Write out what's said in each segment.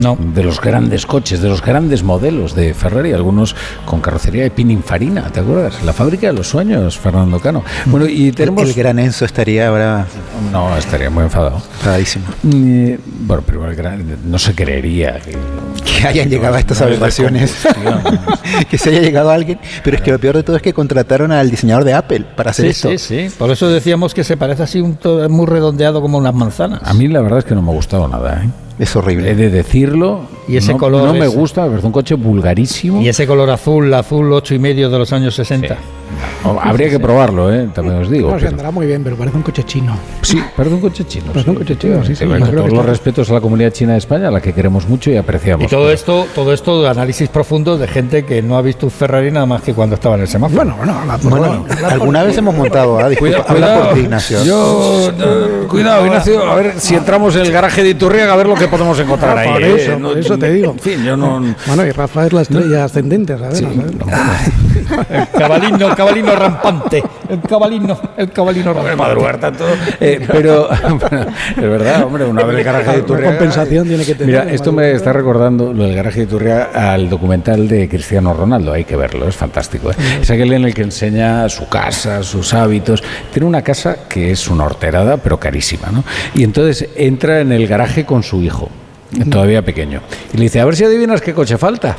No. De los grandes coches, de los grandes modelos de Ferrari, algunos con carrocería de Pininfarina, ¿te acuerdas? La fábrica de los sueños, Fernando Cano. Bueno, y tenemos... El gran Enzo estaría ahora... No, estaría muy enfadado. Enfadadísimo. Bueno, pero no se creería que hayan llegado a estas habitaciones. Que se haya llegado a alguien. Pero es que lo peor de todo es que contrataron al diseñador de Apple para hacer esto. Sí. Por eso decíamos que se parece así muy redondeado como unas manzanas. A mí la verdad es que no me ha gustado nada, ¿eh? Es horrible. He de decirlo. Y ese color no me gusta, me parece un coche vulgarísimo. Y ese color azul 8,5 de los años 60. Sí. No, habría que probarlo, también os digo. No, se andará muy bien, pero parece un coche chino. Sí, parece un coche chino. Parece un coche chino, sí. Con todos los respetos a la comunidad china de España, a la que queremos mucho y apreciamos. Y todo esto de análisis profundo de gente que no ha visto un Ferrari nada más que cuando estaba en el semáforo. Bueno, alguna vez hemos montado, Cuidado, por ti, Ignacio. Cuidado, Ignacio, a ver si entramos en el garaje de Iturriaga a ver lo que podemos encontrar ahí. Por eso te digo. En fin, yo no... Bueno, y Rafa es la estrella ascendente, ¿sabes? Sí, El cabalino rampante. El cabalino rampante. Madrugar tanto. Pero es verdad, hombre, una vez el garaje de Iturriaga... compensación tiene que tener. Mira, esto me está recordando, lo del garaje de Iturriaga, al documental de Cristiano Ronaldo. Hay que verlo, es fantástico. Es aquel en el que enseña su casa, sus hábitos. Tiene una casa que es una horterada, pero carísima, ¿no? Y entonces entra en el garaje con su hijo, todavía pequeño, y le dice, a ver si adivinas qué coche falta.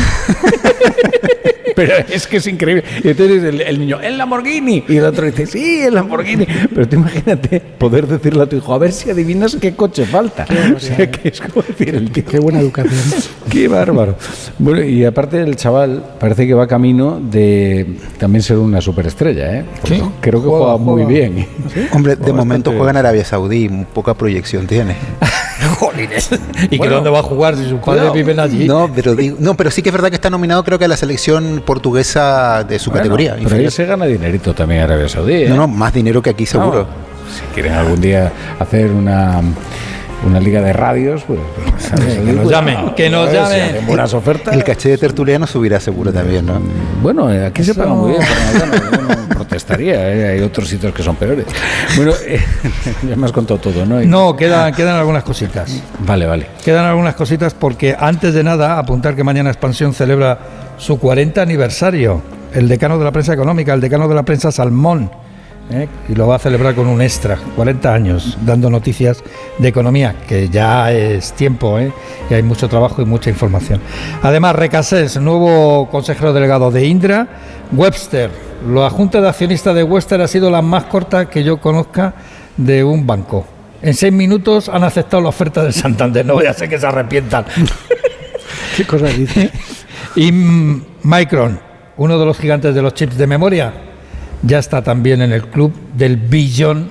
Pero es que es increíble. Y entonces el niño, el Lamborghini. Y el otro dice, sí, el Lamborghini. Pero tú imagínate poder decirle a tu hijo, a ver si adivinas qué coche falta. O sea, que es como decir el tío. Qué buena educación. Qué bárbaro. Bueno, y aparte el chaval parece que va camino de también ser una superestrella, ¿eh? Sí. Creo que juega muy bien. ¿Sí? Hombre, de momento juega en Arabia Saudí, poca proyección tiene. Jolines. ¿Y que dónde va a jugar si sus padres viven allí? Pero sí que es verdad que está nominado, creo que a la selección portuguesa de su categoría. Pero ahí se gana dinerito también Arabia Saudí, ¿eh? No, más dinero que aquí seguro. Si quieren algún día hacer una liga de radios, pues que nos llamen, que nos llamen. Hacen buenas ofertas. El caché de tertuliano subirá seguro también, ¿no? Bueno, aquí se paga muy bien, pero no protestaría, hay otros sitios que son peores. Bueno, ya me has contado todo, ¿no? No, quedan algunas cositas. Vale. Quedan algunas cositas porque antes de nada, apuntar que mañana Expansión celebra su 40 aniversario. El decano de la prensa económica, el decano de la prensa Salmón, y lo va a celebrar con un extra, 40 años, dando noticias de economía, que ya es tiempo, y hay mucho trabajo y mucha información. Además, Recasés, nuevo consejero delegado de Indra. Webster, la junta de accionistas de Webster ha sido la más corta que yo conozca de un banco. En 6 minutos han aceptado la oferta del Santander, no voy a hacer que se arrepientan. ¿Qué cosas dice? Y Micron, uno de los gigantes de los chips de memoria, ya está también en el club del billón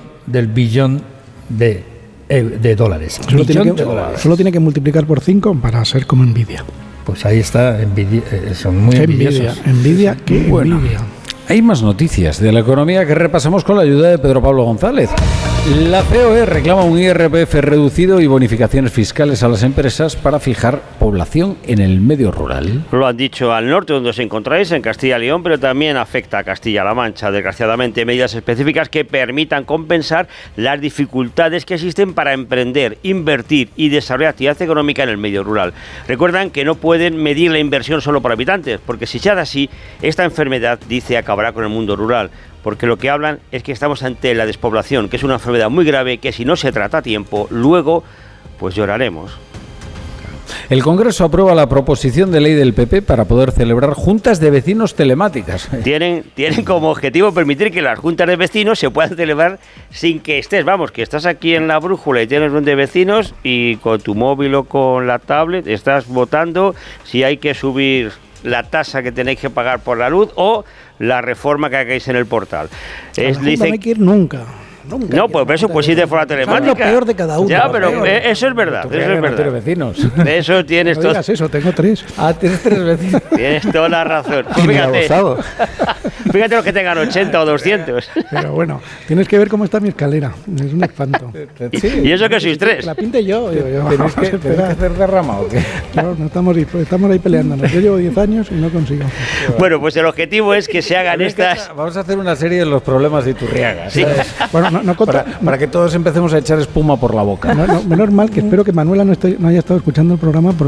de dólares. Solo tiene que multiplicar por 5 para ser como Nvidia. Pues ahí está, son muy envidiosos. Nvidia, qué bueno. envidia. Hay más noticias de la economía que repasamos con la ayuda de Pedro Pablo González. La COE reclama un IRPF reducido y bonificaciones fiscales a las empresas para fijar población en el medio rural. Lo han dicho al norte, donde os encontráis, en Castilla y León, pero también afecta a Castilla-La Mancha. Desgraciadamente, medidas específicas que permitan compensar las dificultades que existen para emprender, invertir y desarrollar actividad económica en el medio rural. Recuerdan que no pueden medir la inversión solo por habitantes, porque si se hace así, esta enfermedad, dice, acabará con el mundo rural. Porque lo que hablan es que estamos ante la despoblación, que es una enfermedad muy grave que si no se trata a tiempo, luego pues lloraremos. El Congreso aprueba la proposición de ley del PP para poder celebrar juntas de vecinos telemáticas. Tienen como objetivo permitir que las juntas de vecinos se puedan celebrar sin que estés, que estás aquí en la brújula y tienes un de vecinos y con tu móvil o con la tablet estás votando si hay que subir la tasa que tenéis que pagar por la luz o la reforma que hagáis en el portal. No hay que ir nunca. No, pues eso pues sí de forma telemática. Es lo peor de cada uno. Ya, pero eso es verdad. Eso es verdad. Vecinos. Eso tienes todo. No digas eso, tengo 3. Tienes 3 vecinos. Tienes toda la razón. Pues fíjate los que tengan 80 o 200. Pero bueno, tienes que ver cómo está mi escalera. Es un espanto. Sí. ¿Y eso que sois 3? La pinte yo. ¿Tenéis que hacer derrama o qué? No estamos ahí peleándonos. Yo llevo 10 años y no consigo. Bueno, pues el objetivo es que se hagan estas... Vamos a hacer una serie de los problemas de Iturriaga. Sí. Bueno, para que todos empecemos a echar espuma por la boca. Menos mal que espero que Manuela no haya estado escuchando el programa.